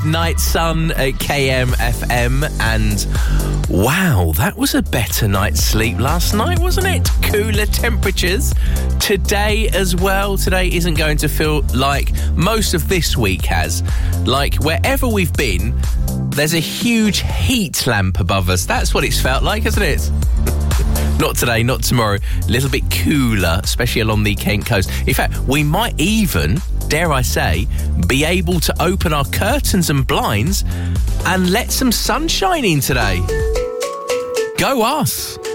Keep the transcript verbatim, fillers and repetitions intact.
Night Sun at K M F M, and wow, that was a better night's sleep last night, wasn't it? Cooler temperatures today as well. Today isn't going to feel like most of this week has. Like wherever we've been, there's a huge heat lamp above us. That's what it's felt like, hasn't it? Not today, not tomorrow. A little bit cooler, especially along the Kent coast. In fact, we might even, dare I say, be able to open our curtains and blinds and let some sunshine in today. Go us.